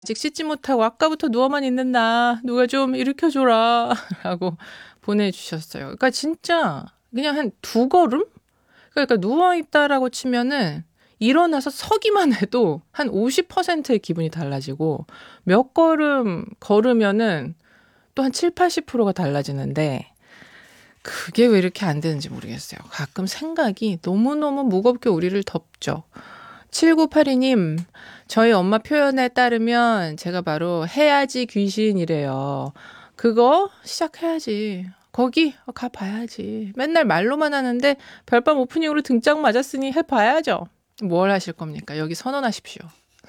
아직 씻지 못하고 아까부터 누워만 있는 나 누가 좀 일으켜줘라 라고 보내주셨어요. 그러니까 진짜 그냥 한 두 걸음? 그러니까 누워있다라고 치면은 일어나서 서기만 해도 한 50%의 기분이 달라지고 몇 걸음 걸으면은 또 한 7, 80%가 달라지는데 그게 왜 이렇게 안 되는지 모르겠어요. 가끔 생각이 너무너무 무겁게 우리를 덮죠. 7982님, 저희 엄마 표현에 따르면 제가 바로 해야지 귀신이래요. 그거 시작해야지. 거기 가봐야지. 맨날 말로만 하는데 별밤 오프닝으로 등짝 맞았으니 해봐야죠. 뭘 하실 겁니까? 여기 선언하십시오.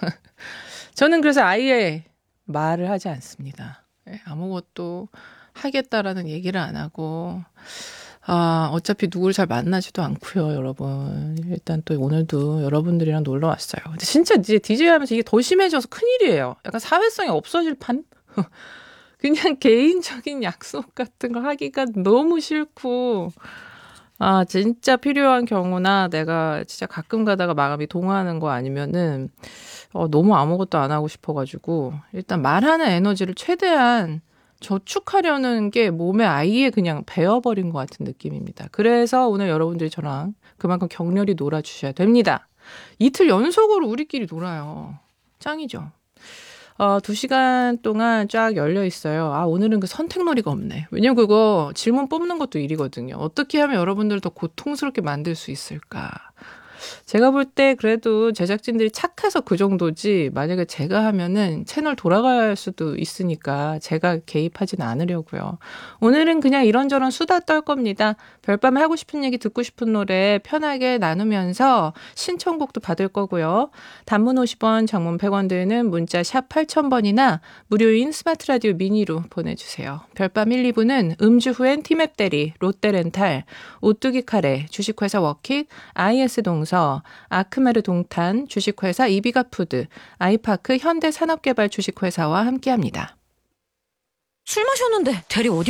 저는 그래서 아예 말을 하지 않습니다. 아무것도 하겠다라는 얘기를 안 하고 어차피 누구를 잘 만나지도 않고요, 여러분. 일단 또 오늘도 여러분들이랑 놀러 왔어요. 근데 진짜 이제 DJ 하면서 이게 더 심해져서 큰일이에요. 약간 사회성이 없어질 판? 그냥 개인적인 약속 같은 거 하기가 너무 싫고, 진짜 필요한 경우나 내가 진짜 가끔 가다가 마음이 동하는 거 아니면은, 너무 아무것도 안 하고 싶어가지고, 일단 말하는 에너지를 최대한 저축하려는 게 몸에 아예 그냥 배어버린 것 같은 느낌입니다. 그래서 오늘 여러분들이 저랑 그만큼 격렬히 놀아주셔야 됩니다. 이틀 연속으로 우리끼리 놀아요. 짱이죠. 2시간 동안 쫙 열려 있어요. 오늘은 그 선택놀이가 없네. 왜냐면 그거 질문 뽑는 것도 일이거든요. 어떻게 하면 여러분들을 더 고통스럽게 만들 수 있을까? 제가 볼 때 그래도 제작진들이 착해서 그 정도지 만약에 제가 하면은 채널 돌아갈 수도 있으니까 제가 개입하지는 않으려고요. 오늘은 그냥 이런저런 수다 떨 겁니다. 별밤에 하고 싶은 얘기 듣고 싶은 노래 편하게 나누면서 신청곡도 받을 거고요. 단문 50원, 장문 100원 드는 문자 샵 8000번이나 무료인 스마트 라디오 미니로 보내주세요. 별밤 1, 2부는 음주 후엔 티맵 대리, 롯데렌탈, 오뚜기 카레, 주식회사 워킷, IS 동서, 아크메르 동탄, 주식회사 이비가푸드, 아이파크 현대산업개발 주식회사와 함께합니다. 술 마셨는데 대리 어디